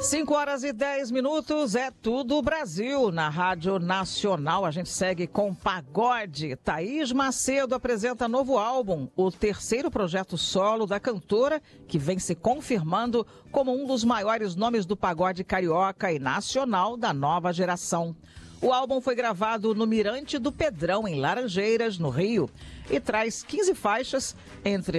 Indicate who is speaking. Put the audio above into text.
Speaker 1: 5h10, é tudo Brasil. Na Rádio Nacional, a gente segue com pagode. Thaís Macedo apresenta novo álbum, o terceiro projeto solo da cantora, que vem se confirmando como um dos maiores nomes do pagode carioca e nacional da nova geração. O álbum foi gravado no Mirante do Pedrão, em Laranjeiras, no Rio, e traz 15 faixas entre